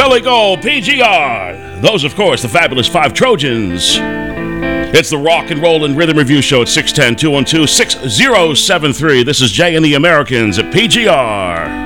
Billy Gold, PGR. Those, of course, the fabulous Five Trojans. It's the Rock and Roll and Rhythm Review Show at 610-212-6073. This is Jay and the Americans at PGR.